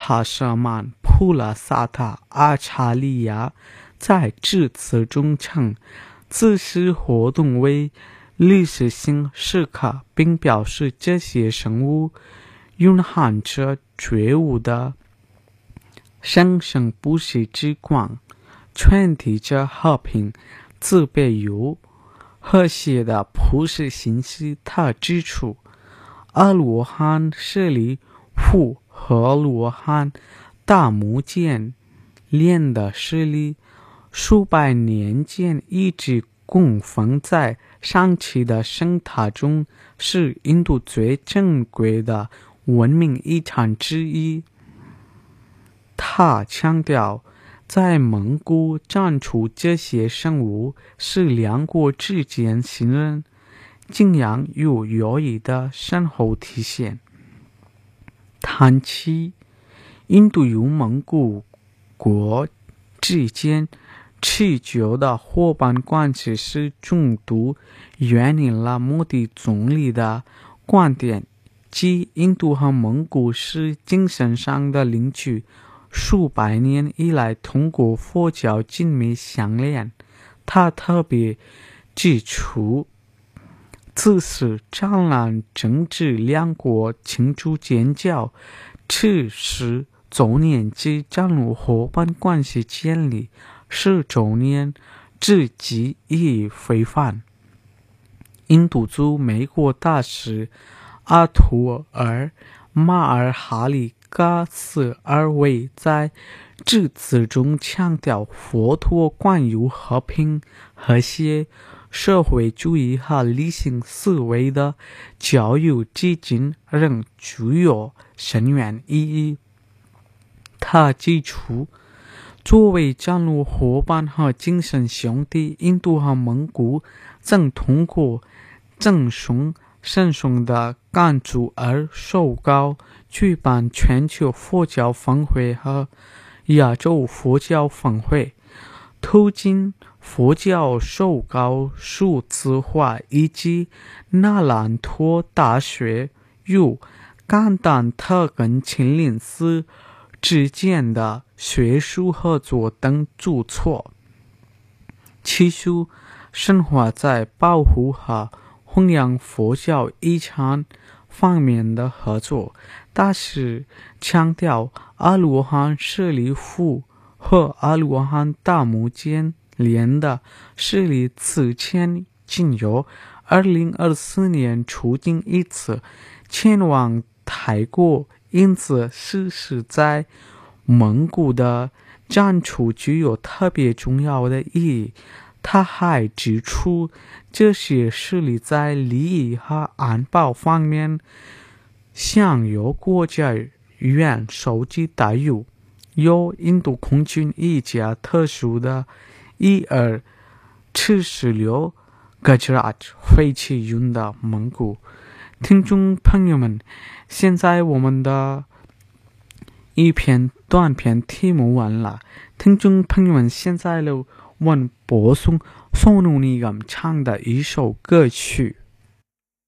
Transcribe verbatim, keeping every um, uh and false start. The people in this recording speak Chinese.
塔舍曼普拉萨塔阿查利亚在致辞中称，自私活动为历史性时刻，并表示这些生物蕴含着觉悟的生生不息之光，传递着和平、自卑又和谐的普世信息。他指出，阿罗汉舍利弗和罗汉大目犍连的势力数百年间一直供奉在上期的圣塔中，是印度最珍贵的文明遗产之一。他强调，在蒙古展出这些生物是两国之间信任、敬仰与友谊的深厚体现。谈起印度与蒙古国之间持久的伙伴关系是中度援引了莫迪总理的观点，即印度和蒙古是精神上的邻居，数百年以来通过佛教紧密相连。他特别指出，此时战乱正值两国庆祝建交七十周年及战略伙伴关系建立十周年之际意义非凡。印度驻美国大使阿图尔马尔哈里嘎斯二位在致辞中强调，佛陀关于和平、和谐、社会主义和理性思维的教育至今仍具有深远意义。他指出，作为战略伙伴和精神兄弟，印度和蒙古正通过赠送慎重的感触而受高举办全球佛教峰会和亚洲佛教峰会，推进佛教受高数字化，以及那兰托大学与甘丹特根青林寺之间的学术合作等举措，持续深化在保护和弘扬佛教遗产方面的合作。大使强调，阿罗汉舍利弗和阿罗汉大目犍连的势力此前仅有二零二四年出境一次前往泰国，因此此时在蒙古的展出具有特别重要的意义。他还指出，这些势力在利益和安保方面享有国家元首级待遇，由印度空军一架特殊的伊尔七十六 Gujarat 飞机运到蒙古。听众朋友们，现在我们的一篇短篇题目完了，听众朋友们，现在呢，我们播送宋努尼咁唱的一首歌曲。